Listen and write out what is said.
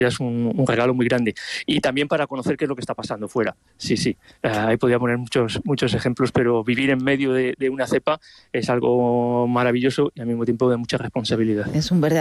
es un regalo muy grande. Y también para conocer qué es lo que está pasando fuera. Sí. Ahí podría poner muchos ejemplos, pero vivir en medio de una cepa es algo maravilloso y al mismo tiempo de mucha responsabilidad. Es un verdadero